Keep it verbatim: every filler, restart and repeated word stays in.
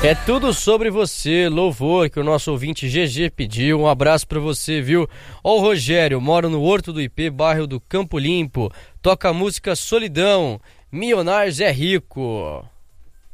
É tudo sobre você, louvor que o nosso ouvinte G G pediu. Um abraço pra você, viu? Ó, o Rogério, moro no Horto do I P, bairro do Campo Limpo. Toca a música Solidão. Milionários é rico.